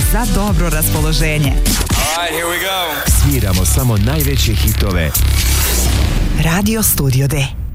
za dobro raspoloženje. Alright, here we go. Sviramo samo najveće hitove. Radio Studio D.